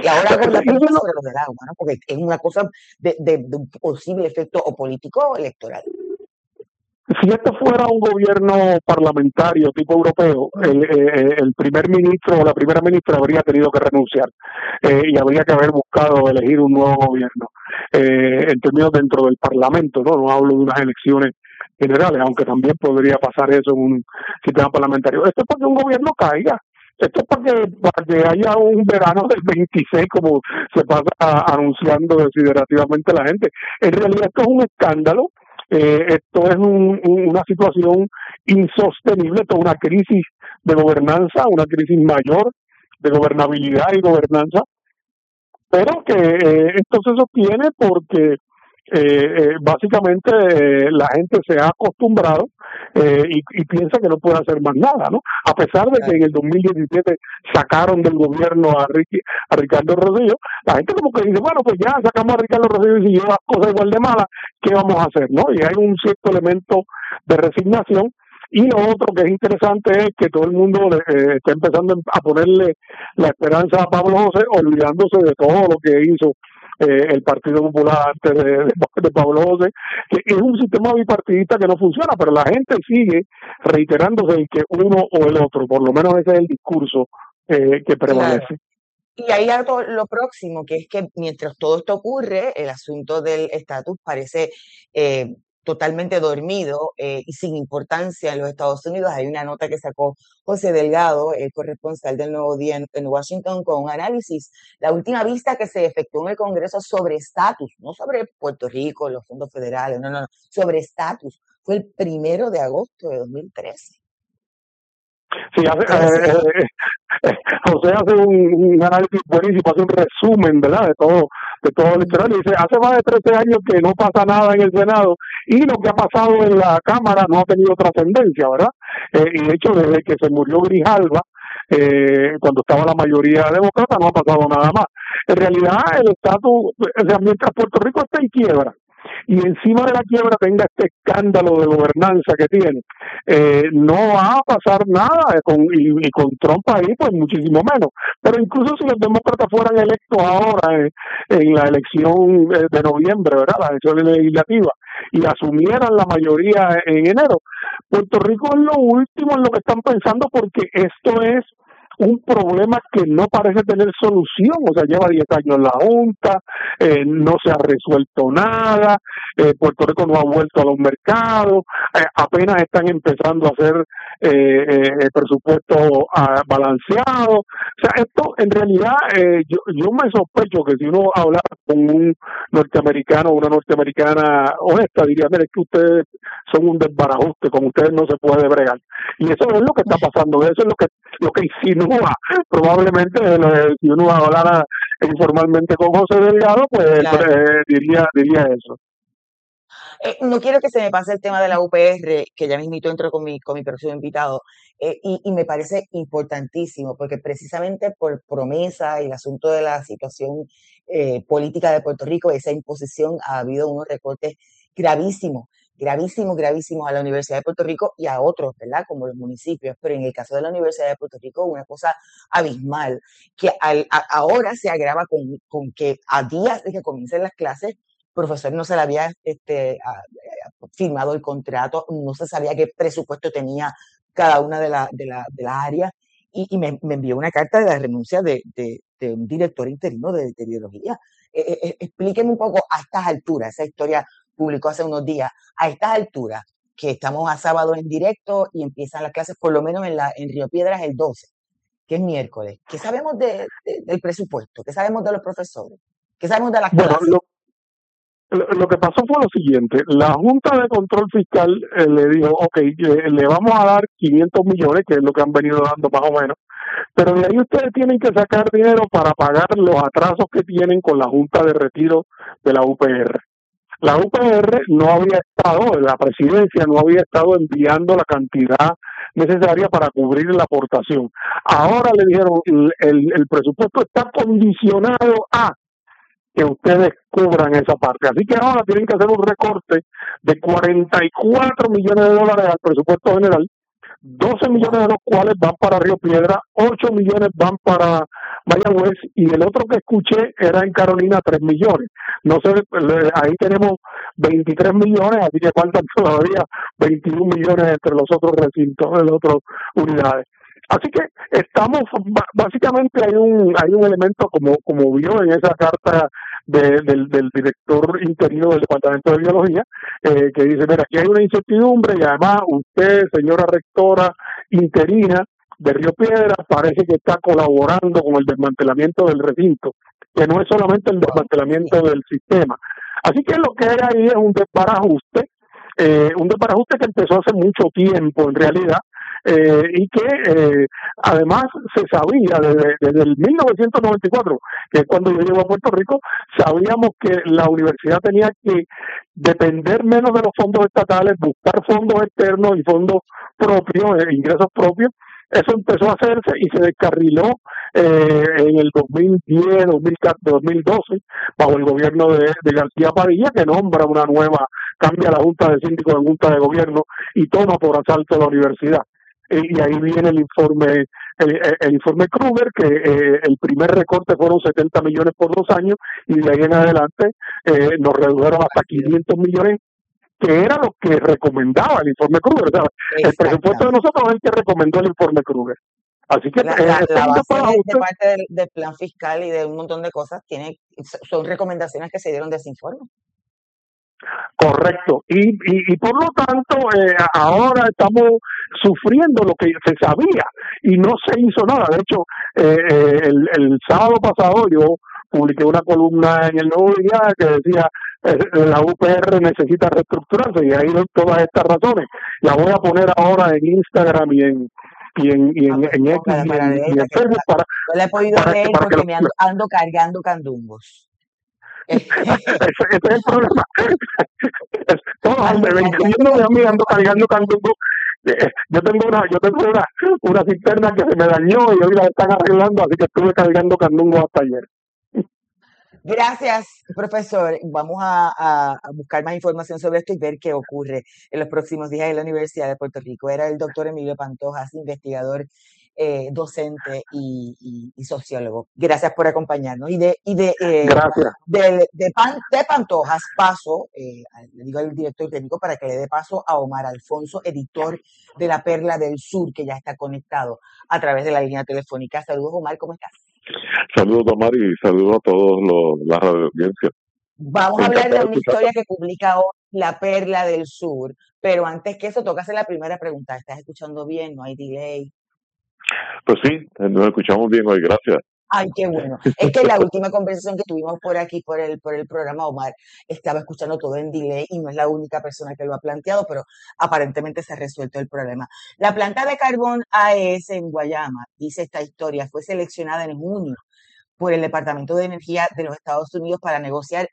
Y ahora con la pregunta sobre lo del agua, ¿no? Porque es una cosa de un posible efecto o político o electoral. Si este fuera un gobierno parlamentario tipo europeo, el primer ministro o la primera ministra habría tenido que renunciar y habría que haber buscado elegir un nuevo gobierno en términos dentro del parlamento, no hablo de unas elecciones generales, aunque también podría pasar eso en un sistema parlamentario. Esto es para que un gobierno caiga. Esto es para que haya un verano del 26, como se pasa anunciando desiderativamente la gente. En realidad esto es un escándalo. Esto es una situación insostenible, esto es una crisis de gobernanza, una crisis mayor de gobernabilidad y gobernanza, pero que esto se sostiene porque básicamente la gente se ha acostumbrado y piensa que no puede hacer más nada, ¿no? A pesar de que en el 2017 sacaron del gobierno a Ricardo Rosselló, la gente como que dice, bueno, pues ya sacamos a Ricardo Rosselló y siguió las cosas igual de malas, ¿qué vamos a hacer, no? Y hay un cierto elemento de resignación. Y lo otro que es interesante es que todo el mundo está empezando a ponerle la esperanza a Pablo José, olvidándose de todo lo que hizo el Partido Popular antes de Pablo José, que es un sistema bipartidista que no funciona, pero la gente sigue reiterándose en que uno o el otro, por lo menos ese es el discurso que prevalece. Claro. Y ahí lo próximo, que es que mientras todo esto ocurre, el asunto del estatus parece totalmente dormido y sin importancia en los Estados Unidos. Hay una nota que sacó José Delgado, el corresponsal del Nuevo Día en Washington, con un análisis. La última vista que se efectuó en el Congreso sobre estatus, no sobre Puerto Rico, los fondos federales, no, sobre estatus, fue el 1 de agosto de 2013. Sí, José hace un análisis buenísimo, hace un resumen, ¿verdad?, de todo el historial, y dice, hace más de 13 años que no pasa nada en el Senado, y lo que ha pasado en la Cámara no ha tenido trascendencia, ¿verdad? Y de hecho, desde que se murió Grijalva, cuando estaba la mayoría demócrata, no ha pasado nada más. En realidad, el estatus, o sea, mientras Puerto Rico está en quiebra, y encima de la quiebra tenga este escándalo de gobernanza que tiene, no va a pasar nada y con Trump ahí pues muchísimo menos, pero incluso si los demócratas fueran electos ahora en la elección de noviembre, ¿verdad?, la elección legislativa, y asumieran la mayoría en enero, Puerto Rico es lo último en lo que están pensando, porque esto es un problema que no parece tener solución, o sea, lleva 10 años la Junta, no se ha resuelto nada, Puerto Rico no ha vuelto a los mercados, apenas están empezando a hacer presupuestos balanceados, o sea, esto en realidad yo me sospecho que si uno habla con un norteamericano o una norteamericana honesta, diría, mire, es que ustedes son un desbarajuste, con ustedes no se puede bregar, y eso es lo que está pasando, eso es lo que insinúa probablemente si uno hablara informalmente con José Delgado, pues claro, diría eso. No quiero que se me pase el tema de la UPR, que ya mismito entro con mi próximo invitado, y me parece importantísimo, porque precisamente por promesa y el asunto de la situación política de Puerto Rico, esa imposición, ha habido unos recortes gravísimos a la Universidad de Puerto Rico y a otros, ¿verdad?, como los municipios, pero en el caso de la Universidad de Puerto Rico, una cosa abismal, que ahora se agrava con que a días de que comiencen las clases, el profesor no se le había firmado el contrato, no se sabía qué presupuesto tenía cada una de las áreas, y me envió una carta de la renuncia de un director interino de biología. Explíqueme un poco a estas alturas, esa historia publicó hace unos días, a estas alturas, que estamos a sábado en directo y empiezan las clases por lo menos en Río Piedras el 12, que es miércoles. ¿Qué sabemos del presupuesto? ¿Qué sabemos de los profesores? ¿Qué sabemos de las clases? Lo que pasó fue lo siguiente, la Junta de Control Fiscal le dijo, ok, le vamos a dar 500 millones, que es lo que han venido dando más o menos, pero de ahí ustedes tienen que sacar dinero para pagar los atrasos que tienen con la Junta de Retiro de la UPR. La UPR no había estado, la presidencia no había estado enviando la cantidad necesaria para cubrir la aportación. Ahora le dijeron, el presupuesto está condicionado a que ustedes cubran esa parte. Así que ahora tienen que hacer un recorte de $44 millones al presupuesto general, 12 millones de los cuales van para Río Piedra, 8 millones van para Mayagüez y el otro que escuché era en Carolina 3 millones. No sé, ahí tenemos 23 millones, así que faltan todavía 21 millones entre los otros recintos, de las otras unidades. Así que estamos, básicamente hay un elemento como vio en esa carta del director interino del Departamento de Biología, que dice, mira, aquí hay una incertidumbre y además usted, señora rectora interina de Río Piedra, parece que está colaborando con el desmantelamiento del recinto, que no es solamente el desmantelamiento del sistema. Así que lo que hay ahí es un desbarajuste que empezó hace mucho tiempo en realidad, y que además se sabía desde el 1994, que es cuando yo llego a Puerto Rico, sabíamos que la universidad tenía que depender menos de los fondos estatales, buscar fondos externos y fondos propios, ingresos propios. Eso empezó a hacerse y se descarriló en el 2010, 2012, bajo el gobierno de García Padilla, que nombra una nueva, cambia la Junta de Síndicos en Junta de Gobierno y toma por asalto la universidad. Y ahí viene el informe Kruger, que el primer recorte fueron 70 millones por 2 años y de ahí en adelante nos redujeron hasta 500 millones, que era lo que recomendaba el informe Kruger. O sea, el presupuesto de nosotros es el que recomendó el informe Kruger. Así que la base de parte del plan fiscal y de un montón de cosas son recomendaciones que se dieron de ese informe. Correcto. Y por lo tanto, ahora estamos sufriendo lo que se sabía y no se hizo nada. De hecho, el sábado pasado yo publiqué una columna en el Nuevo Día que decía la UPR necesita reestructurarse, y ahí ven todas estas razones. La voy a poner ahora en Instagram y en X y en Facebook para no la he podido leer porque me ando cargando candungos. Ese es el problema. Todos me ven viéndome a mí ando cargando candungos. Yo tengo una cisterna que se me dañó y hoy la están arreglando, así que estuve cargando candungos hasta ayer. Gracias, profesor. Vamos a buscar más información sobre esto y ver qué ocurre en los próximos días en la Universidad de Puerto Rico. Era el doctor Emilio Pantojas, investigador, docente y sociólogo. Gracias por acompañarnos. Gracias. De Pantojas paso, le digo al director técnico para que le dé paso a Omar Alfonso, editor de La Perla del Sur, que ya está conectado a través de la línea telefónica. Saludos, Omar, ¿cómo estás? Saludos, Omar, y saludos a todos la radio audiencia. Vamos a hablar de una historia que publica hoy La Perla del Sur, pero antes que eso toca hacer la primera pregunta. ¿Estás escuchando bien? ¿No hay delay? Pues sí, nos escuchamos bien hoy, gracias. Ay, qué bueno. Es que la última conversación que tuvimos por aquí, por el programa, Omar estaba escuchando todo en delay y no es la única persona que lo ha planteado, pero aparentemente se ha resuelto el problema. La planta de carbón AES en Guayama, dice esta historia, fue seleccionada en junio por el Departamento de Energía de los Estados Unidos para negociar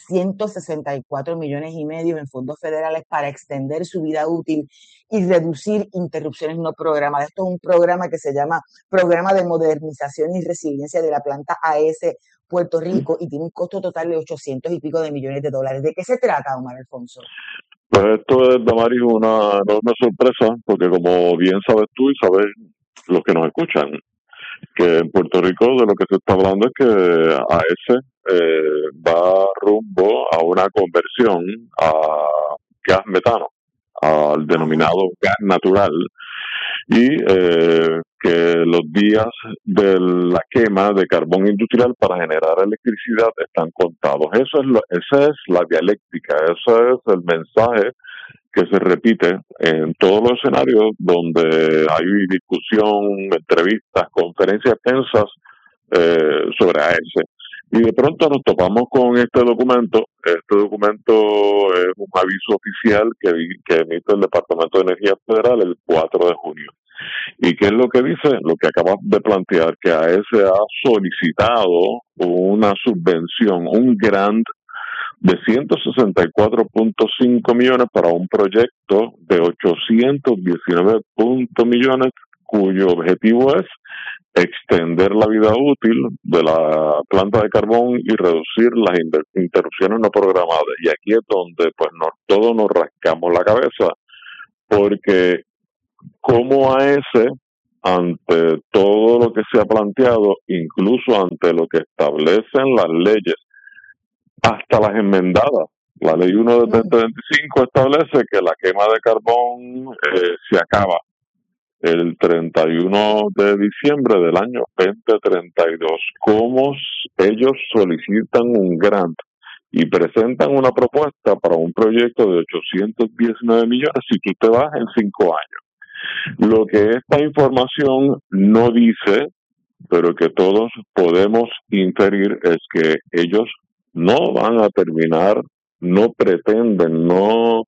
164 millones y medio en fondos federales para extender su vida útil y reducir interrupciones no programadas. Esto es un programa que se llama Programa de Modernización y Resiliencia de la Planta AES Puerto Rico y tiene un costo total de 800 y pico de millones de dólares. ¿De qué se trata, Omar Alfonso? Pues esto es, Damaris, una enorme sorpresa, porque como bien sabes tú y sabes los que nos escuchan, que en Puerto Rico de lo que se está hablando es que AES va rumbo a una conversión a gas metano, al denominado gas natural, y que los días de la quema de carbón industrial para generar electricidad están contados. Esa es la dialéctica, ese es el mensaje que se repite en todos los escenarios donde hay discusión, entrevistas, conferencias tensas sobre AES. Y de pronto nos topamos con este documento. Este documento es un aviso oficial que emite el Departamento de Energía Federal el 4 de junio. ¿Y qué es lo que dice? Lo que acabas de plantear, que AES ha solicitado una subvención, un grant de 164.5 millones para un proyecto de 819 millones, cuyo objetivo es extender la vida útil de la planta de carbón y reducir las interrupciones no programadas. Y aquí es donde pues todos nos rascamos la cabeza, porque cómo AES, ante todo lo que se ha planteado, incluso ante lo que establecen las leyes, hasta las enmendadas. La ley 1 del 2025 establece que la quema de carbón se acaba el 31 de diciembre del año 2032. ¿Cómo ellos solicitan un grant y presentan una propuesta para un proyecto de 819 millones si tú te vas en 5 años? Lo que esta información no dice, pero que todos podemos inferir, es que ellos no van a terminar, no pretenden, no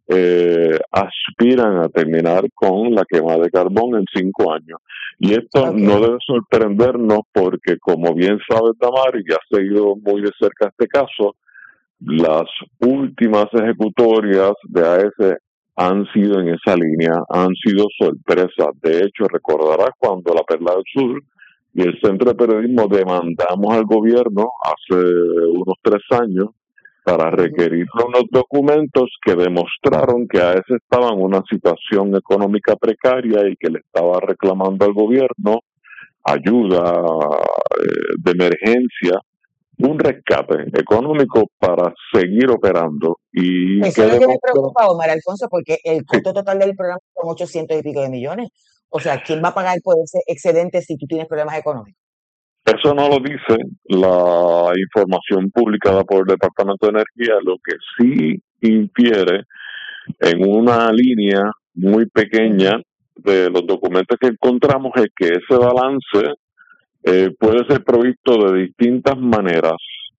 aspiran a terminar con la quema de carbón en 5 años. Y esto no debe sorprendernos porque, como bien sabe Damari, y ha seguido muy de cerca este caso, las últimas ejecutorias de AES han sido en esa línea, han sido sorpresas. De hecho, recordarás cuando la Perla del Sur y el Centro de Periodismo demandamos al gobierno hace unos 3 años para requerir unos documentos que demostraron que AES estaba en una situación económica precaria y que le estaba reclamando al gobierno ayuda de emergencia, un rescate económico para seguir operando. Y eso es lo que me preocupa, Omar Alfonso, porque el costo total del programa son 800 y pico de millones. O sea, ¿quién va a pagar por ese excedente si tú tienes problemas económicos? Eso no lo dice la información publicada por el Departamento de Energía, lo que sí infiere en una línea muy pequeña de los documentos que encontramos es que ese balance puede ser provisto de distintas maneras.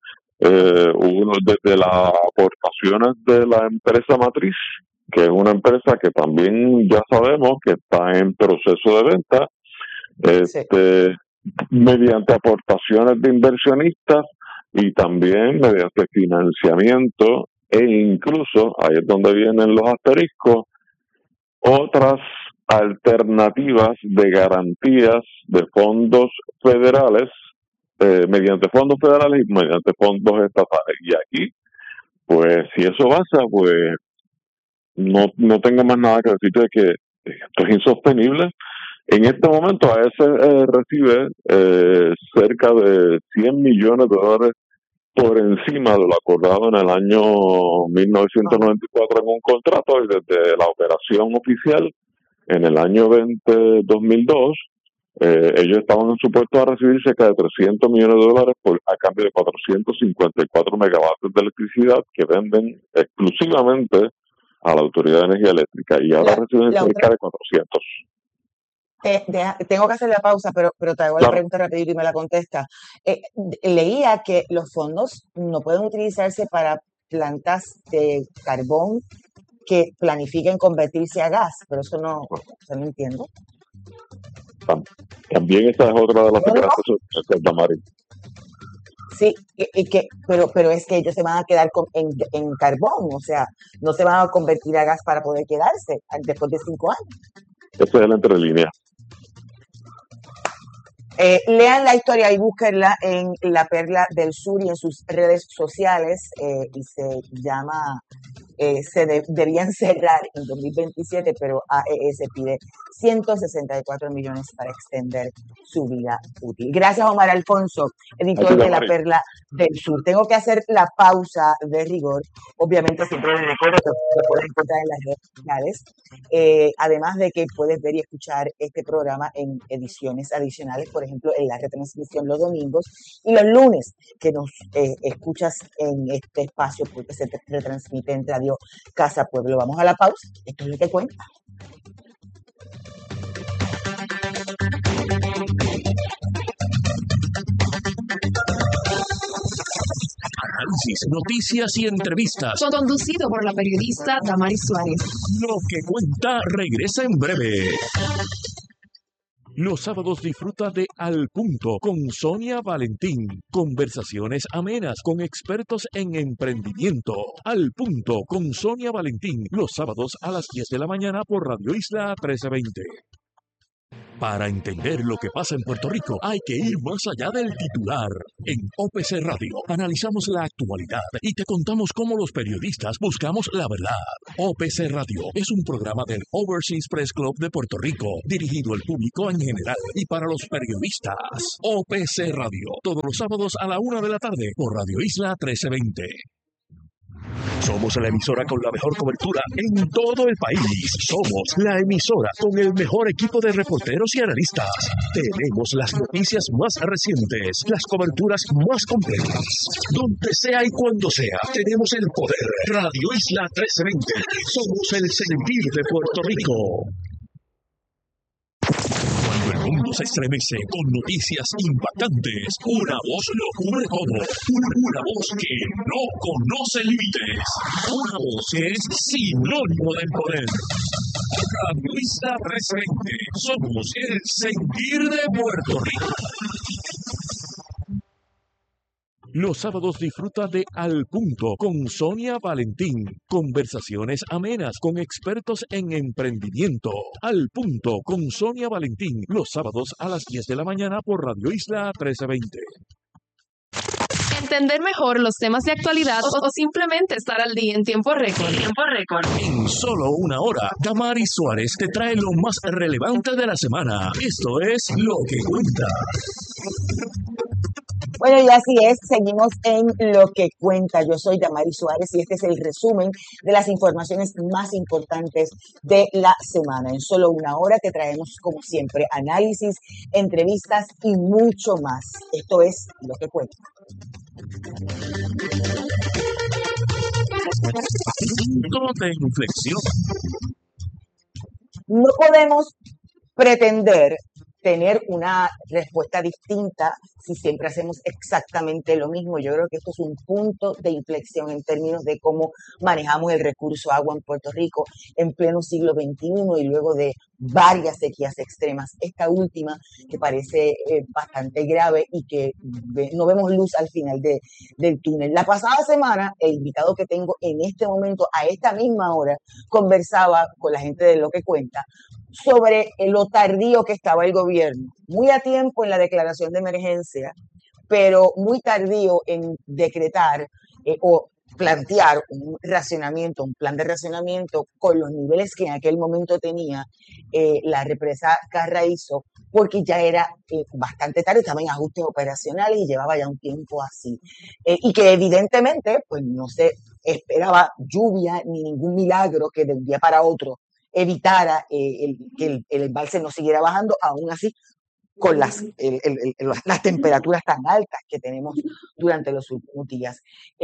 Uno desde las aportaciones de la empresa matriz, que es una empresa que también ya sabemos que está en proceso de venta, mediante aportaciones de inversionistas y también mediante financiamiento e incluso, ahí es donde vienen los asteriscos, otras alternativas de garantías de fondos federales, mediante fondos federales y mediante fondos estatales. Y aquí, pues, si eso pasa, pues, no tengo más nada que decirte de que esto es insostenible. En este momento AES recibe cerca de $100 millones por encima de lo acordado en el año 1994 en un contrato, y desde la operación oficial en el año 2002 ellos estaban supuestos a recibir cerca de $300 millones a cambio de 454 megavatios de electricidad que venden exclusivamente a la Autoridad de Energía Eléctrica, y ahora reciben cerca de 400. Tengo que hacer la pausa, pero te hago la pregunta rapidito y me la contesta. Leía que los fondos no pueden utilizarse para plantas de carbón que planifiquen convertirse a gas, pero eso no entiendo. También esa es otra de las declaraciones de Damari. Sí, pero es que ellos se van a quedar en carbón, o sea, no se van a convertir a gas para poder quedarse después de 5 años. Esa es la entrelínea. Lean la historia y búsquenla en La Perla del Sur y en sus redes sociales, y se llama debían cerrar en 2027, pero AES pide 164 millones para extender su vida útil. Gracias, Omar Alfonso, editor de La Perla del Sur. Tengo que hacer la pausa de rigor. Obviamente siempre les recuerdo que lo puedes encontrar en las redes sociales, además de que puedes ver y escuchar este programa en ediciones adicionales, por ejemplo, en la retransmisión los domingos y los lunes, que nos escuchas en este espacio porque se retransmite en Radio Casa Pueblo. Vamos a la pausa. Esto es lo que cuenta. Análisis, noticias y entrevistas. Conducido por la periodista Damari Suárez. Lo que cuenta regresa en breve. Los sábados disfruta de Al Punto con Sonia Valentín. Conversaciones amenas con expertos en emprendimiento. Al Punto con Sonia Valentín. Los sábados a las 10 de la mañana por Radio Isla 1320. Para entender lo que pasa en Puerto Rico, hay que ir más allá del titular. En OPC Radio analizamos la actualidad y te contamos cómo los periodistas buscamos la verdad. OPC Radio es un programa del Overseas Press Club de Puerto Rico, dirigido al público en general y para los periodistas. OPC Radio, todos los sábados a la 1 de la tarde por Radio Isla 1320. Somos la emisora con la mejor cobertura en todo el país. Somos la emisora con el mejor equipo de reporteros y analistas. Tenemos las noticias más recientes, las coberturas más completas. Donde sea y cuando sea, tenemos el poder. Radio Isla 1320. Somos el sentir de Puerto Rico. Cuando el mundo se estremece con noticias impactantes, una voz lo cubre todo. Una voz que no conoce límites. Una voz que es sinónimo del poder. Radio Isla 1320. Somos el sentir de Puerto Rico. Los sábados disfruta de Al Punto con Sonia Valentín. Conversaciones amenas con expertos en emprendimiento. Al Punto con Sonia Valentín. Los sábados a las 10 de la mañana por Radio Isla 1320. Entender mejor los temas de actualidad o simplemente estar al día en tiempo récord. En solo una hora, Damaris Suárez te trae lo más relevante de la semana. Esto es Lo que Cuenta. Bueno, y así es, seguimos en Lo que Cuenta. Yo soy Damaris Suárez y este es el resumen de las informaciones más importantes de la semana. En solo una hora te traemos, como siempre, análisis, entrevistas y mucho más. Esto es Lo que Cuenta. Punto de inflexión. No podemos pretender tener una respuesta distinta si siempre hacemos exactamente lo mismo. Yo creo que esto es un punto de inflexión en términos de cómo manejamos el recurso agua en Puerto Rico en pleno siglo XXI y luego de varias sequías extremas. Esta última que parece bastante grave y que no vemos luz al final del túnel. La pasada semana, el invitado que tengo en este momento, a esta misma hora, conversaba con la gente de Lo que Cuenta sobre lo tardío que estaba el gobierno, muy a tiempo en la declaración de emergencia, pero muy tardío en decretar o plantear un racionamiento, un plan de racionamiento con los niveles que en aquel momento tenía la represa Carraízo, porque ya era bastante tarde, estaba en ajustes operacionales y llevaba ya un tiempo así. Y que evidentemente pues no se esperaba lluvia ni ningún milagro que de un día para otro evitara que el embalse no siguiera bajando, aún así con las temperaturas tan altas que tenemos durante los últimos días.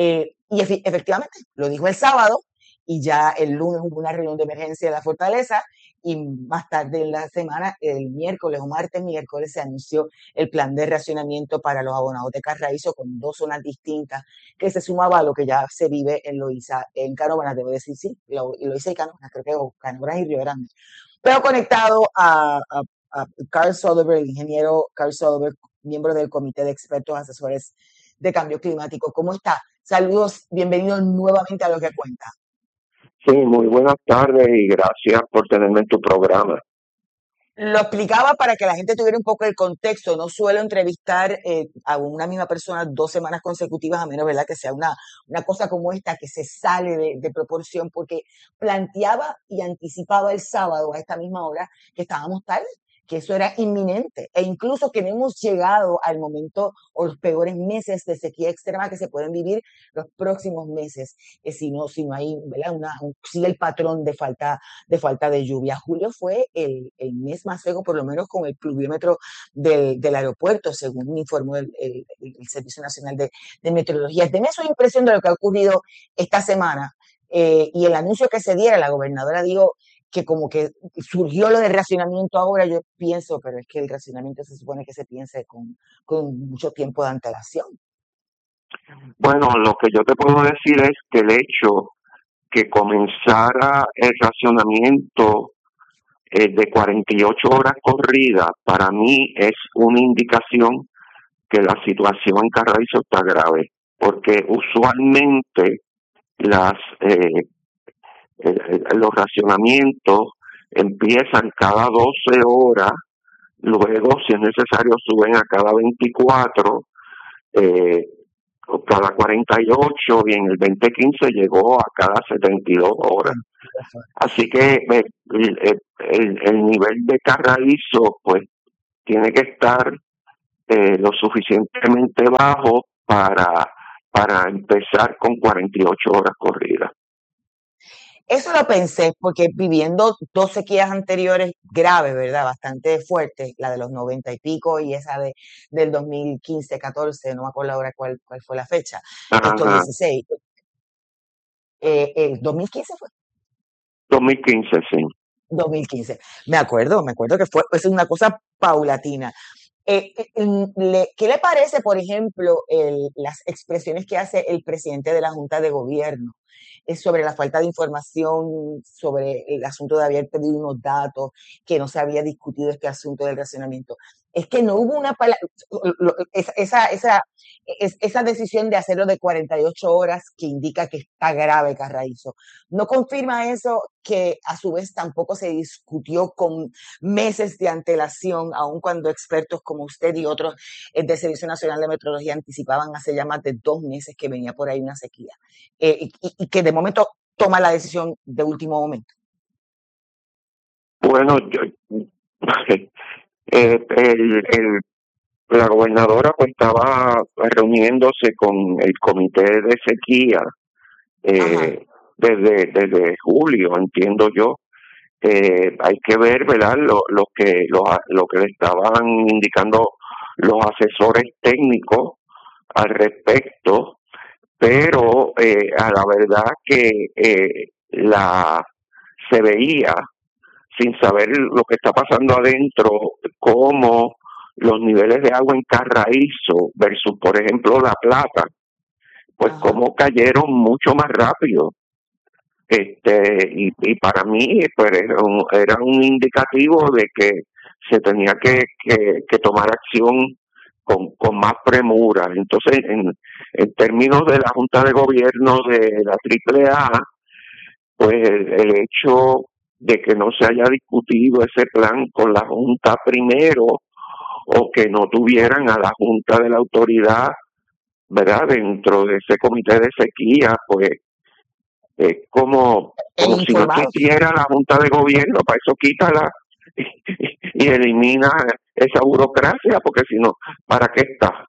Y efectivamente, lo dijo el sábado, y ya el lunes hubo una reunión de emergencia de la Fortaleza, y más tarde en la semana, el miércoles o martes, miércoles, se anunció el plan de racionamiento para los abonados de Carraízo con 2 zonas distintas, que se sumaba a lo que ya se vive en Loíza, en Canóvanas, debo decir, sí, Loíza y Canóvanas, creo que Canóvanas y Río Grande. Pero conectado a Carl Soderberg, el ingeniero Carl Soderberg, miembro del Comité de Expertos Asesores de Cambio Climático. ¿Cómo está? Saludos, bienvenidos nuevamente a Lo que Cuenta. Sí, muy buenas tardes y gracias por tenerme en tu programa. Lo explicaba para que la gente tuviera un poco el contexto. No suelo entrevistar a una misma persona 2 semanas consecutivas, a menos, ¿verdad?, que sea una cosa como esta que se sale de proporción, porque planteaba y anticipaba el sábado a esta misma hora que estábamos tarde, que eso era inminente, e incluso que no hemos llegado al momento o los peores meses de sequía extrema que se pueden vivir los próximos meses, si no hay, ¿verdad?, sigue el patrón de falta de lluvia. Julio fue el mes más seco, por lo menos con el pluviómetro del aeropuerto, según informó el Servicio Nacional de Meteorología. Deme su impresión de lo que ha ocurrido esta semana, y el anuncio que se diera, la gobernadora dijo que como que surgió lo del racionamiento ahora. Yo pienso, pero es que el racionamiento se supone que se piense con mucho tiempo de antelación. Bueno, lo que yo te puedo decir es que el hecho que comenzara el racionamiento de 48 horas corridas, para mí es una indicación que la situación en Carraízo está grave, porque usualmente los racionamientos empiezan cada 12 horas luego si es necesario suben a cada 24, o cada 48, y en el 2015 llegó a cada 72 horas. Así que el nivel de carraízo pues tiene que estar lo suficientemente bajo para empezar con 48 horas corridas. Eso lo pensé porque viviendo dos sequías anteriores graves, ¿verdad? Bastante fuertes, la de los 90 y pico y esa del 2015, 14, no me acuerdo ahora cuál fue la fecha, esto 16. ¿El 2015 fue? 2015, sí. 2015. Me acuerdo que es una cosa paulatina. ¿Qué le parece, por ejemplo, las expresiones que hace el presidente de la Junta de Gobierno sobre la falta de información, sobre el asunto de haber pedido unos datos, que no se había discutido este asunto del racionamiento? Es que no hubo una esa decisión de hacerlo de 48 horas que indica que está grave Carraízo. ¿No confirma eso que a su vez tampoco se discutió con meses de antelación, aun cuando expertos como usted y otros del Servicio Nacional de Meteorología anticipaban hace ya más de 2 meses que venía por ahí una sequía, y que de momento toma la decisión de último momento? Bueno, la gobernadora pues estaba reuniéndose con el comité de sequía desde julio, entiendo yo. Hay que ver, ¿verdad?, lo que le estaban indicando los asesores técnicos al respecto, pero a la verdad que se veía, sin saber lo que está pasando adentro, cómo los niveles de agua en Carraízo versus, por ejemplo, La Plata, pues cómo cayeron mucho más rápido. Y para mí pues era un indicativo de que se tenía que tomar acción con más premura. Entonces, en términos de la Junta de Gobierno de la AAA, pues el hecho de que no se haya discutido ese plan con la Junta primero, o que no tuvieran a la Junta de la Autoridad, ¿verdad?, dentro de ese comité de sequía, pues como si no existiera la Junta de Gobierno. Para eso quítala y elimina esa burocracia, porque si no, ¿para qué está?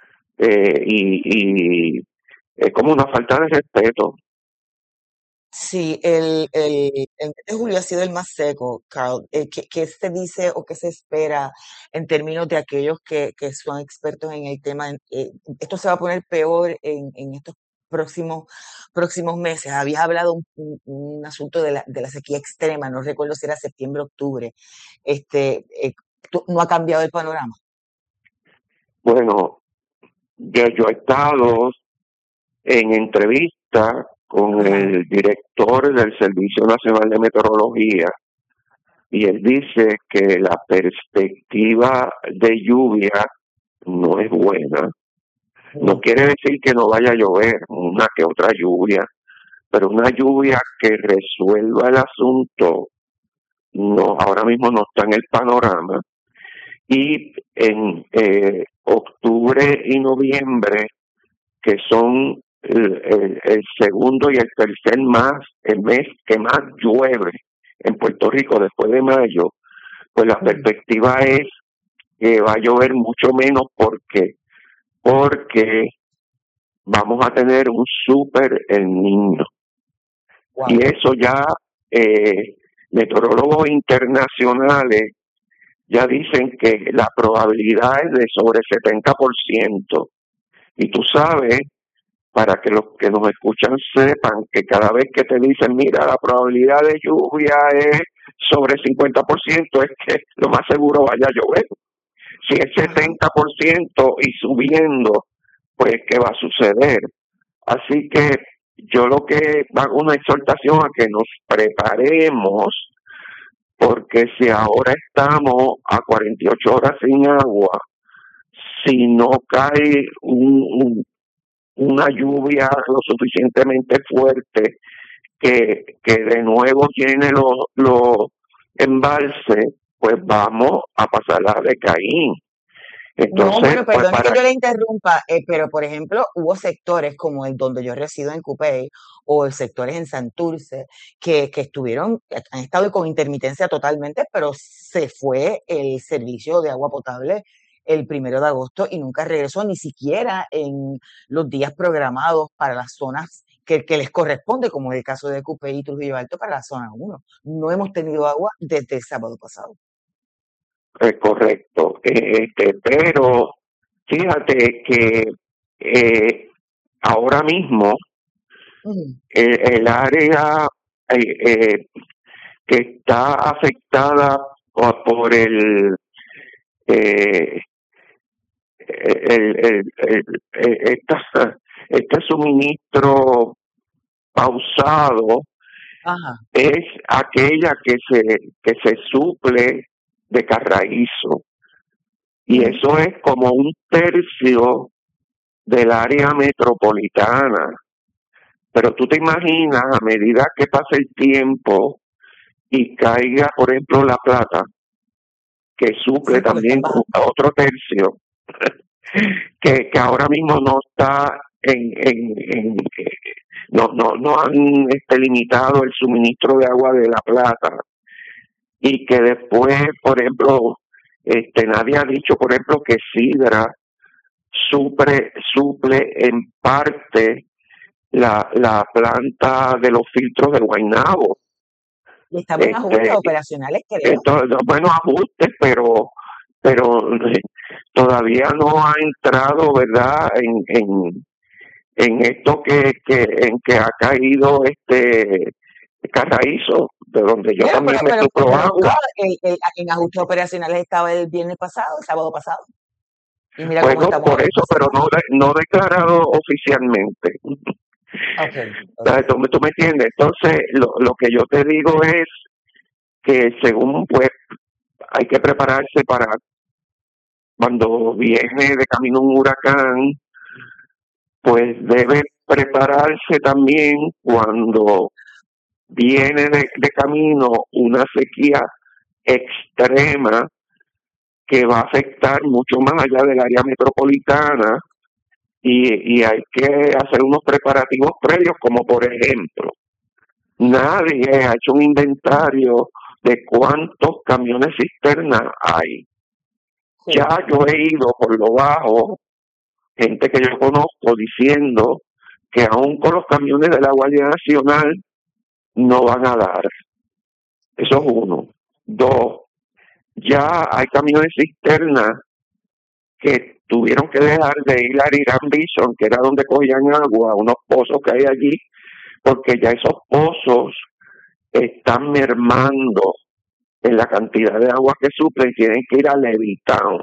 Y es como una falta de respeto. Sí, el mes de julio ha sido el más seco, Carl. ¿Qué se dice o qué se espera en términos de aquellos que son expertos en el tema? Esto se va a poner peor en estos próximos meses. Habías hablado un asunto de la sequía extrema, no recuerdo si era septiembre, octubre. ¿No ha cambiado el panorama? Bueno, yo he estado en entrevista con el director del Servicio Nacional de Meteorología, y él dice que la perspectiva de lluvia no es buena. No quiere decir que no vaya a llover, una que otra lluvia, pero una lluvia que resuelva el asunto no, ahora mismo no está en el panorama. Y en octubre y noviembre, que son el segundo y el tercer el mes que más llueve en Puerto Rico después de mayo, pues la perspectiva es que va a llover mucho menos porque vamos a tener un super El Niño. Wow. Y eso ya meteorólogos internacionales ya dicen que la probabilidad es de sobre 70%. Y tú sabes, para que los que nos escuchan sepan, que cada vez que te dicen, mira, la probabilidad de lluvia es sobre 50%, es que lo más seguro vaya a llover. Si es 70% y subiendo, pues ¿qué va a suceder? Así que yo lo que hago una exhortación a que nos preparemos, porque si ahora estamos a 48 horas sin agua, si no cae una lluvia lo suficientemente fuerte que de nuevo llene los embalses, pues vamos a pasarla de Caín. No, Entonces, bueno, pues perdón que para yo le interrumpa, pero por ejemplo, hubo sectores como el donde yo resido en Cupey o sectores en Santurce que han estado con intermitencia totalmente, pero se fue el servicio de agua potable el 1 de agosto y nunca regresó ni siquiera en los días programados para las zonas que les corresponde, como es el caso de Cupey y Trujillo Alto para la zona 1. No hemos tenido agua desde el sábado pasado. correcto. Pero fíjate que ahora mismo Ujú. el área que está afectada por eh, este suministro pausado Ajá. es aquella que se suple de Carraízo, y Ujú. eso es como 1/3 del área metropolitana. Pero tú te imaginas, a medida que pase el tiempo y caiga, por ejemplo, La Plata, que suple Sí, porque también están bajando. a otro tercio, que ahora mismo no está no han limitado el suministro de agua de La Plata, y que después, por ejemplo, nadie ha dicho, por ejemplo, que Sidra suple en parte la planta de los filtros de Guaynabo. Y estamos en ajustes operacionales, creo. Entonces, bueno, ajustes, pero todavía no ha entrado, ¿verdad?, en esto en que ha caído Carraízo, de donde yo Bueno, también me suplo agua. en ajustes operacionales estaba el viernes pasado, el sábado pasado. Y mira cómo Bueno, estamos por ahora eso, esta pero semana. no declarado oficialmente. Okay. ¿Tú me entiendes? Entonces, lo que yo te digo es que según, pues, hay que prepararse para cuando viene de camino un huracán, pues debe prepararse también cuando viene de camino una sequía extrema que va a afectar mucho más allá del área metropolitana, y hay que hacer unos preparativos previos, como por ejemplo, nadie ha hecho un inventario de cuántos camiones cisterna hay. Sí. Ya yo he ido por lo bajo, gente que yo conozco diciendo que aún con los camiones de la Guardia Nacional no van a dar. Eso es uno. 2, ya hay camiones cisterna que tuvieron que dejar de ir a Irán Bison, que era donde cogían agua, unos pozos que hay allí, porque ya esos pozos están mermando en la cantidad de agua que suplen, tienen que ir a Levitown.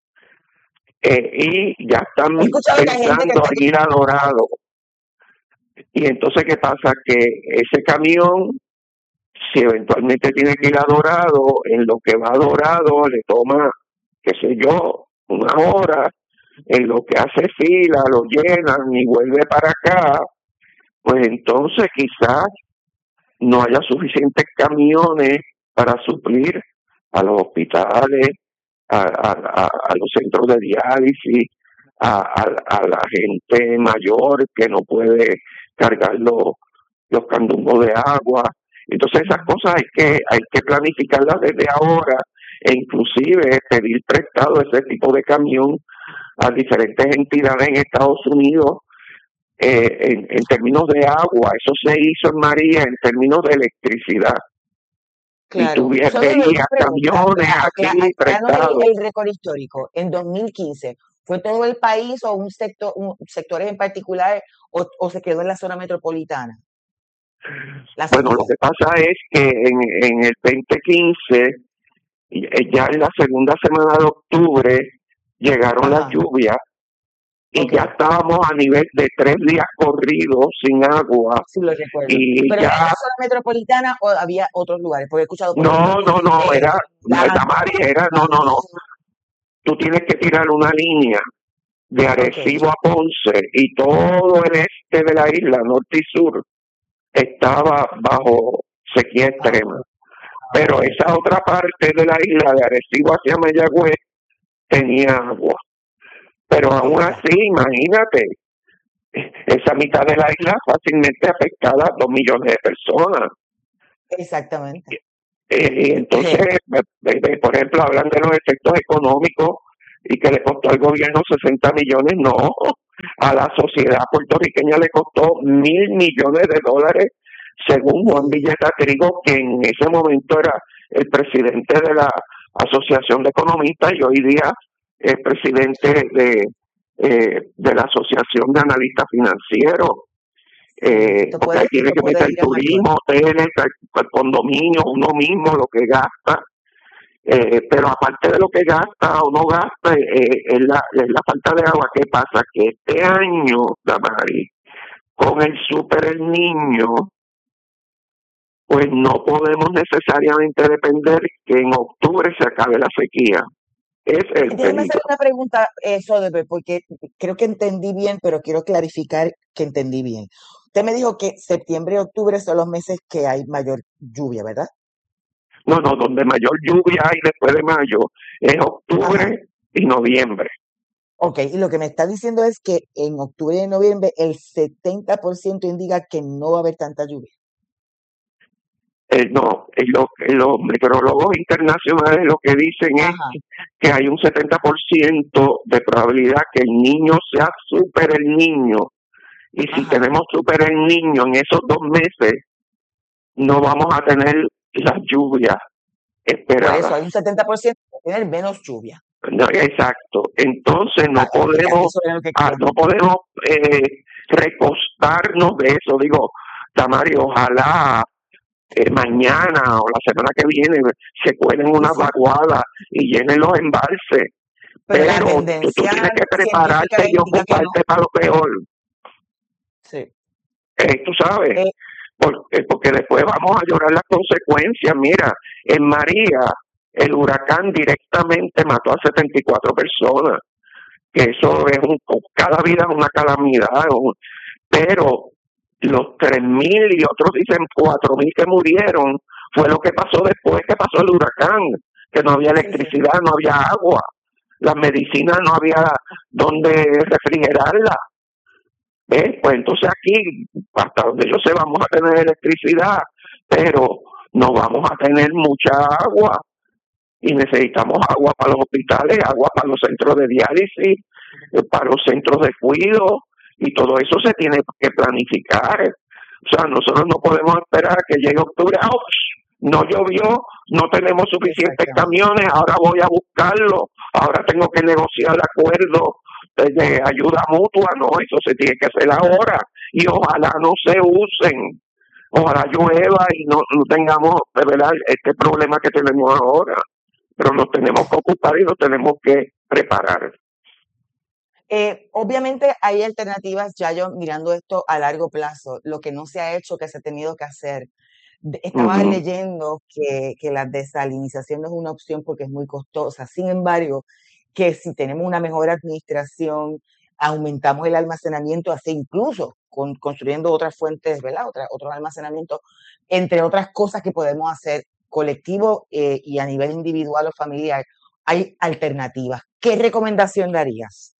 Y ya están He escuchado que hay gente que pensando está en ir a Dorado. Y entonces, ¿qué pasa? Que ese camión, si eventualmente tiene que ir a Dorado, en lo que va a Dorado le toma, qué sé yo, 1 hora, en lo que hace fila, lo llenan y vuelve para acá, pues entonces quizás no haya suficientes camiones para suplir a los hospitales, a los centros de diálisis, a la gente mayor que no puede cargar los candungos de agua. Entonces esas cosas hay que planificarlas desde ahora, e inclusive pedir prestado ese tipo de camión a diferentes entidades en Estados Unidos. En términos de agua, eso se hizo en María en términos de electricidad. Y tú Claro. Solo veías una pregunta, camiones aquí prestados. el récord histórico. En 2015, ¿fue todo el país o sectores en particular o se quedó en la zona metropolitana? La Bueno, lo sequía. que pasa es que en el 2015, ya en la segunda semana de octubre, llegaron las Ajá. lluvias y Okay. ya estábamos a nivel de 3 días corridos sin agua. Sí, lo recuerdo. Y ¿Pero ya, era la zona metropolitana o había otros lugares? Porque he escuchado, por ejemplo, era, Laja, Damari, no. Tú tienes que tirar una línea de Arecibo a Ponce, y todo el este de la isla, norte y sur, estaba bajo sequía extrema. pero esa otra parte de la isla de Arecibo hacia Mayagüez tenía agua. Pero aún así, imagínate, esa mitad de la isla fácilmente afectada a 2 millones de personas. Exactamente. Y entonces, por ejemplo, hablan de los efectos económicos y que le costó al gobierno 60 millones, no, a la sociedad puertorriqueña le costó $1,000 millones, según Juan Villeta Trigo, que en ese momento era el presidente de la Asociación de Economistas y hoy día es presidente de la Asociación de Analistas Financieros. Porque ahí tiene que meter turismo, hoteles, condominios, uno mismo, lo que gasta. Pero aparte de lo que gasta o no gasta, es la falta de agua. ¿Qué pasa? Que este año, Damari, con el Super El Niño, pues no podemos necesariamente depender que en octubre se acabe la sequía. Es el Déjeme hacer una pregunta, Soderbergh, porque creo que entendí bien, pero quiero clarificar que entendí bien. Usted me dijo que septiembre y octubre son los meses que hay mayor lluvia, ¿verdad? No, donde mayor lluvia hay después de mayo es octubre y noviembre. Ok, y lo que me está diciendo es que en octubre y noviembre el 70% indica que no va a haber tanta lluvia. No, los meteorólogos internacionales lo que dicen es que hay un 70% de probabilidad que el niño sea Super El Niño. Y si tenemos Super El Niño en esos 2 meses, no vamos a tener las lluvias esperadas. Por eso hay un 70% de tener menos lluvia. No, exacto. Entonces no podemos recostarnos de eso. Digo, Tamari, ojalá mañana o la semana que viene se cuelen unas vaguadas y llenen los embalses. Pero tú tienes que prepararte y ocuparte para lo peor. Sí. Tú sabes, porque después vamos a llorar las consecuencias. Mira, en María, el huracán directamente mató a 74 personas, que eso es cada vida es una calamidad, pero los 3,000 y otros dicen 4,000 que murieron fue lo que pasó después que pasó el huracán, que no había electricidad, no había agua, las medicinas no había donde refrigerarlas. Pues entonces aquí, hasta donde yo sé, vamos a tener electricidad, pero no vamos a tener mucha agua. Y necesitamos agua para los hospitales, agua para los centros de diálisis, para los centros de cuidado, y todo eso se tiene que planificar. O sea, nosotros no podemos esperar a que llegue octubre. No llovió, no tenemos suficientes camiones, ahora voy a buscarlo, ahora tengo que negociar acuerdos de ayuda mutua. No, eso se tiene que hacer ahora y ojalá no se usen, ojalá llueva y no tengamos, de verdad, este problema que tenemos ahora, pero nos tenemos que ocupar y nos tenemos que preparar. Obviamente hay alternativas, ya yo mirando esto a largo plazo, lo que no se ha hecho, que se ha tenido que hacer. Estaba leyendo que la desalinización no es una opción porque es muy costosa. Sin embargo, que si tenemos una mejor administración, aumentamos el almacenamiento, así incluso construyendo otras fuentes, ¿verdad? Otro almacenamiento, entre otras cosas que podemos hacer colectivo y a nivel individual o familiar, hay alternativas. ¿Qué recomendación darías?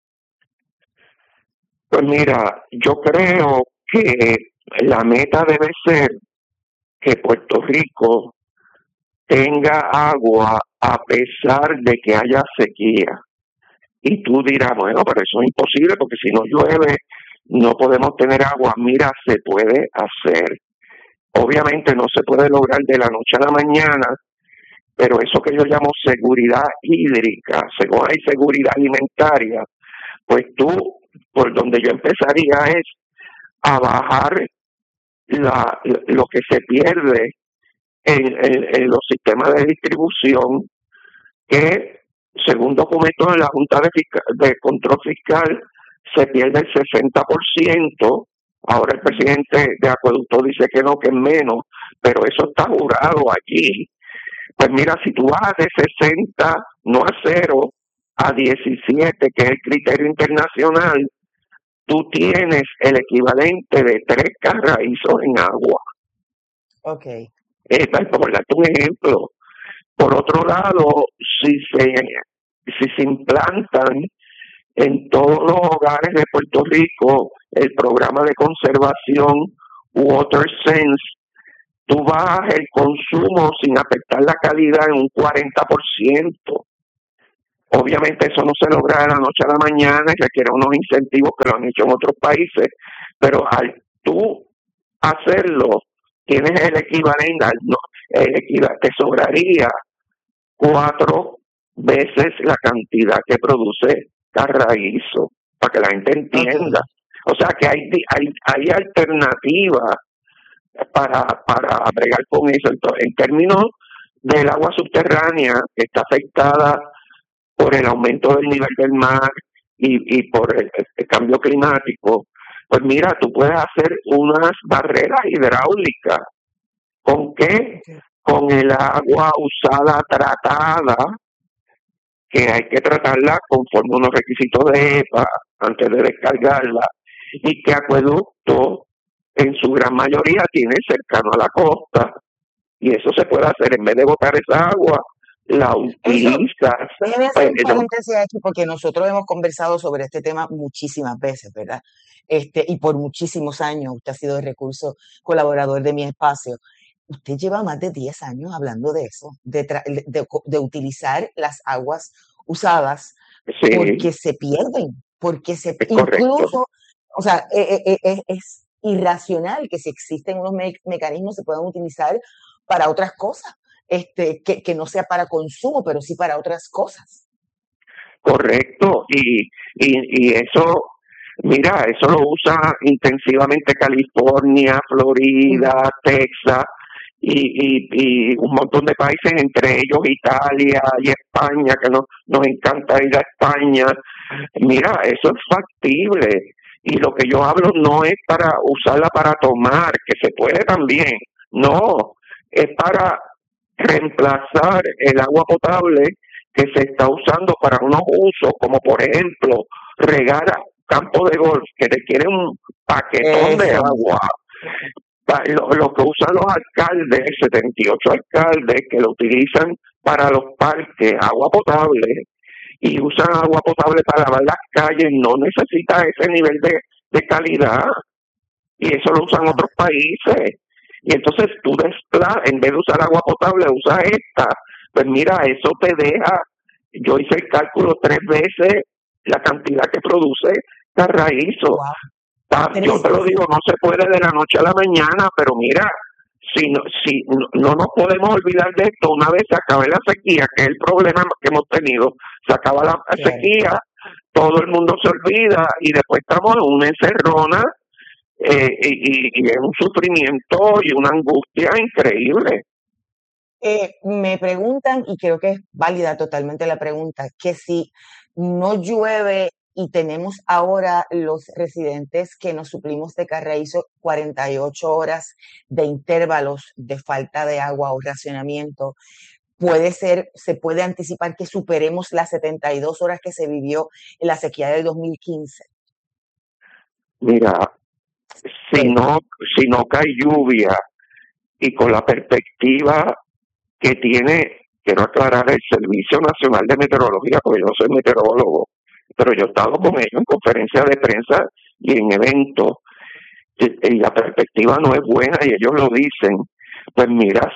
Pues mira, yo creo que la meta debe ser que Puerto Rico tenga agua a pesar de que haya sequía. Y tú dirás, bueno, pero eso es imposible porque si no llueve no podemos tener agua. Mira, se puede hacer. Obviamente no se puede lograr de la noche a la mañana, pero eso que yo llamo seguridad hídrica, según hay seguridad alimentaria, pues tú, por donde yo empezaría es a bajar lo que se pierde en los sistemas de distribución, que según documentos de la Junta de Control Fiscal se pierde el 60%. Ahora el presidente de Acueducto dice que no, que es menos, pero eso está jurado allí. Pues mira, si tú vas de 60, no a 0, a 17, que es el criterio internacional, tú tienes el equivalente de 3 carraízos en agua. Ok. Por darte un ejemplo. Por otro lado, si se implantan en todos los hogares de Puerto Rico el programa de conservación WaterSense, tú bajas el consumo sin afectar la calidad en un 40%. Obviamente eso no se logra de la noche a la mañana y requiere unos incentivos que lo han hecho en otros países, pero al tú hacerlo, tienes el equivalente, te sobraría 4 veces la cantidad que produce Carraízo, para que la gente entienda. O sea que hay alternativas para bregar con eso. Entonces, en términos del agua subterránea, que está afectada por el aumento del nivel del mar y por el cambio climático, pues mira, tú puedes hacer unas barreras hidráulicas. ¿Con qué? Con el agua usada tratada, que hay que tratarla conforme unos requisitos de EPA antes de descargarla, y que Acueducto en su gran mayoría tiene cercano a la costa, y eso se puede hacer, en vez de botar esa agua, la utilizas. Déjeme hacer un paréntesis aquí, porque nosotros hemos conversado sobre este tema muchísimas veces, ¿verdad? Y por muchísimos años usted ha sido de recurso colaborador de Mi Espacio. Usted lleva más de 10 años hablando de eso, de utilizar las aguas usadas, Sí, porque se pierden, porque es correcto. incluso, o sea, es irracional que si existen unos mecanismos se puedan utilizar para otras cosas, que no sea para consumo, pero sí para otras cosas. Correcto, y eso, mira, eso lo usa intensivamente California, Florida, Texas y un montón de países, entre ellos Italia y España, que nos encanta ir a España. Mira, eso es factible, y lo que yo hablo no es para usarla para tomar, que se puede también, no, es para reemplazar el agua potable que se está usando para unos usos, como por ejemplo regar campos de golf, que requiere un paquetón de agua. Lo que usan los alcaldes, 78 alcaldes que lo utilizan para los parques, agua potable, y usan agua potable para lavar las calles, no necesita ese nivel de calidad, y eso lo usan otros países. Y entonces tú en vez de usar agua potable, usas esta. Pues mira, eso te deja, yo hice el cálculo 3 veces la cantidad que produce Carraízo. Wow. Yo te lo digo, no se puede de la noche a la mañana, pero mira, si no nos podemos olvidar de esto, una vez se acabe la sequía, que es el problema que hemos tenido, se acaba la sequía, todo el mundo se olvida y después estamos en una encerrona y es un sufrimiento y una angustia increíble. Me preguntan, y creo que es válida totalmente la pregunta, que si no llueve y tenemos ahora los residentes que nos suplimos de Carraízo 48 horas de intervalos de falta de agua o racionamiento, se puede anticipar que superemos las 72 horas que se vivió en la sequía del 2015. Mira, si no cae lluvia y con la perspectiva que tiene, quiero aclarar, el Servicio Nacional de Meteorología, porque yo no soy meteorólogo, pero yo he estado con ellos en conferencias de prensa y en eventos, y la perspectiva no es buena y ellos lo dicen. Pues mira,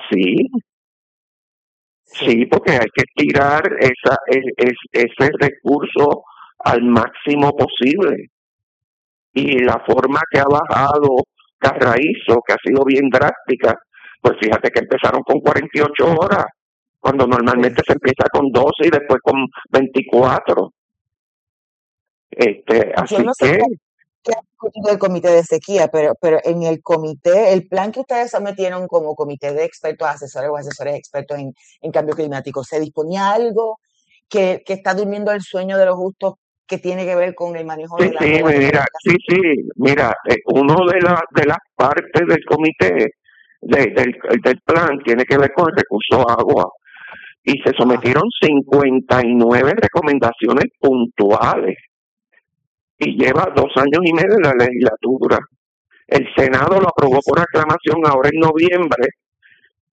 sí, porque hay que estirar ese recurso al máximo posible. Y la forma que ha bajado Carraízo, que ha sido bien drástica, pues fíjate que empezaron con 48 horas, cuando normalmente se empieza con 12 y después con 24. Así yo no sé qué ha discutido el comité de sequía, pero en el comité, el plan que ustedes sometieron como comité de expertos, asesores o asesores expertos en cambio climático, ¿se disponía algo que está durmiendo el sueño de los justos que tiene que ver con el manejo de la agua? Mira, uno de las partes del comité del plan tiene que ver con el recurso agua, y se sometieron 59 recomendaciones puntuales, y lleva 2 años y medio en la legislatura. El Senado lo aprobó por aclamación ahora en noviembre,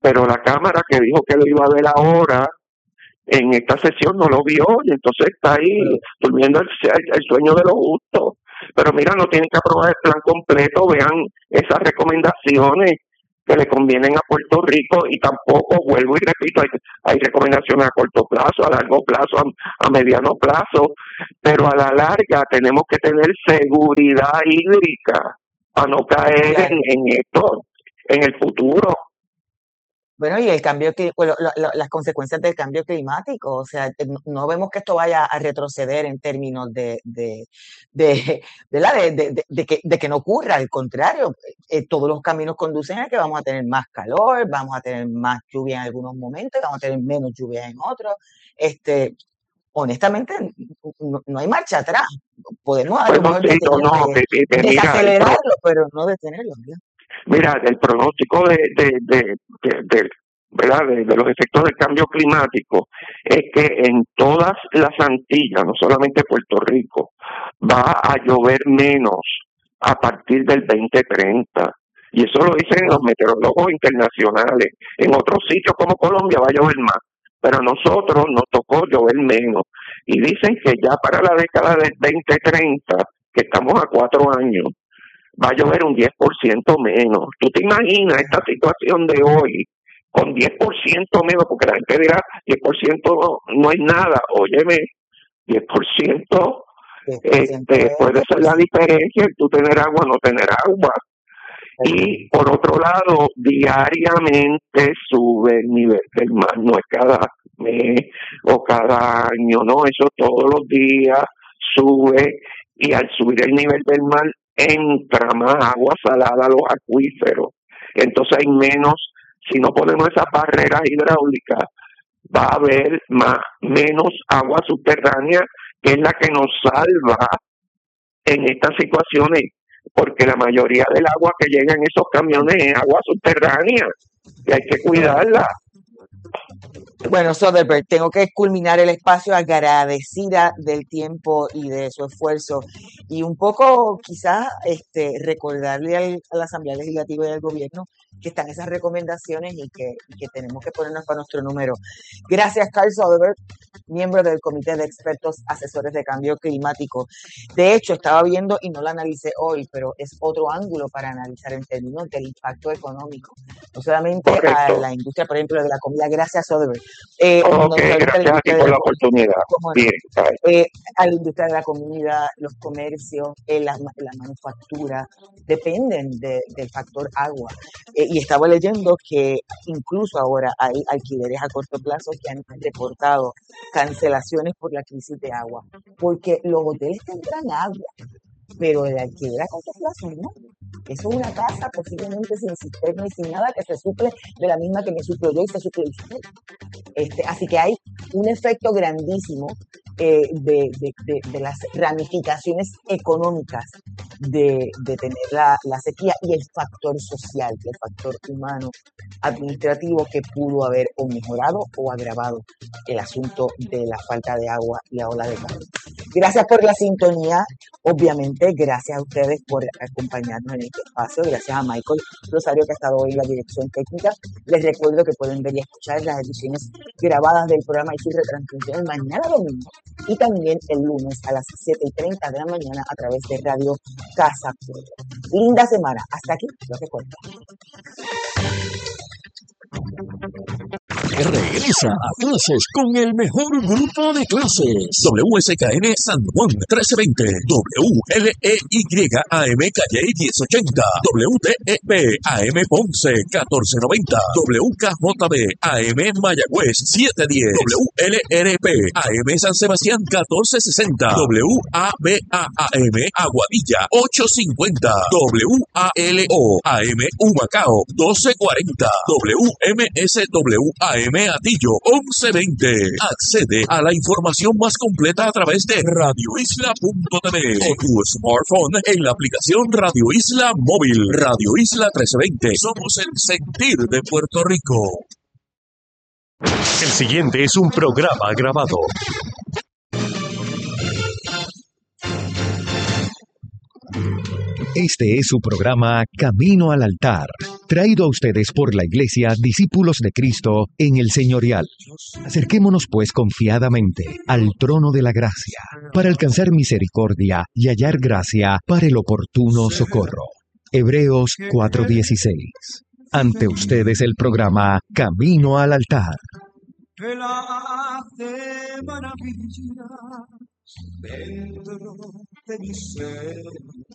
pero la Cámara que dijo que lo iba a ver ahora, en esta sesión no lo vio y entonces está ahí durmiendo el sueño de los justos. Pero mira, no tienen que aprobar el plan completo, vean esas recomendaciones que le convienen a Puerto Rico y tampoco, vuelvo y repito, hay recomendaciones a corto plazo, a largo plazo, a mediano plazo, pero a la larga tenemos que tener seguridad hídrica para no caer en esto en el futuro. Bueno, y el cambio las consecuencias del cambio climático, o sea, no vemos que esto vaya a retroceder en términos de que no ocurra, al contrario, todos los caminos conducen a que vamos a tener más calor, vamos a tener más lluvia en algunos momentos, vamos a tener menos lluvia en otros. Honestamente, no hay marcha atrás. Podemos desacelerarlo, pero no detenerlo, ¿verdad? Mira, el pronóstico ¿verdad? De los efectos del cambio climático es que en todas las Antillas, no solamente Puerto Rico, va a llover menos a partir del 2030. Y eso lo dicen los meteorólogos internacionales. En otros sitios como Colombia va a llover más, pero a nosotros nos tocó llover menos. Y dicen que ya para la década del 2030, que estamos a 4 años, va a llover un 10% menos. ¿Tú te imaginas esta situación de hoy con 10% menos? Porque la gente dirá, 10% no es nada. Óyeme, 10% puede ser la diferencia en tú tener agua o no tener agua. Y por otro lado, diariamente sube el nivel del mar, no es cada mes o cada año, no, eso todos los días sube, y al subir el nivel del mar entra más agua salada a los acuíferos, entonces hay menos, si no ponemos esas barreras hidráulicas, va a haber menos agua subterránea, que es la que nos salva en estas situaciones, porque la mayoría del agua que llega en esos camiones es agua subterránea y hay que cuidarla. Bueno, Soderbergh, tengo que culminar el espacio agradecida del tiempo y de su esfuerzo y un poco quizás recordarle a la Asamblea Legislativa y al gobierno que están esas recomendaciones y que tenemos que ponernos para nuestro número. Gracias, Carl Soderbergh, miembro del Comité de Expertos Asesores de Cambio Climático. De hecho, estaba viendo, y no lo analicé hoy, pero es otro ángulo para analizar en términos del impacto económico. No solamente a la industria, por ejemplo, de la comida. Gracias, Soderbergh. Gracias a ti por la oportunidad. Bien, a la industria de la comida, los comercios, la manufactura, dependen del factor agua. Y estaba leyendo que incluso ahora hay alquileres a corto plazo que han reportado cancelaciones por la crisis de agua, porque los hoteles tendrán agua, pero el alquiler a corto plazo no. Eso es una casa posiblemente sin cisterna y sin nada que se suple de la misma que me suplo yo y se suple usted. Así que hay un efecto grandísimo de las ramificaciones económicas de tener la sequía y el factor social, el factor humano, administrativo, que pudo haber o mejorado o agravado el asunto de la falta de agua y la ola de calor. Gracias por la sintonía, obviamente, gracias a ustedes por acompañarnos en este espacio, gracias a Michael Rosario, que ha estado hoy en la dirección técnica. Les recuerdo que pueden ver y escuchar las ediciones grabadas del programa y sus retransmisiones mañana domingo y también el lunes a las 7:30 de la mañana a través de Radio Casa Pueblo. Linda semana. Hasta aquí lo que cuenta. Regresa a clases con el mejor grupo de clases. WSKN San Juan 1320, WLEY AM Calle 1080, WTEP AM Ponce 1490, WKJB AM Mayagüez 710, WLRP AM San Sebastián 1460, WABA-AM Aguadilla 850, WALO AM Humacao 1240, WMSW AM Atillo 1120. Accede a la información más completa a través de radioisla.tv o tu smartphone en la aplicación Radio Isla Móvil. Radio Isla 1320. Somos el sentir de Puerto Rico. El siguiente es un programa grabado. Este es su programa Camino al Altar. Traído a ustedes por la Iglesia Discípulos de Cristo en el Señorial. Acerquémonos pues confiadamente al trono de la gracia para alcanzar misericordia y hallar gracia para el oportuno socorro. Hebreos 4:16. Ante ustedes el programa Camino al Altar. Él hace maravillas dentro de mi ser.